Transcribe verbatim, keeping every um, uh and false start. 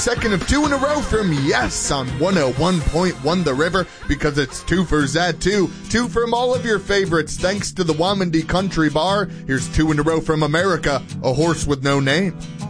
Second of two in a row from Yes on one oh one point one The River, because it's two for Zad two. Two from all of your favorites, thanks to the Wamandi Country Bar. Here's two in a row from America, A Horse with No Name.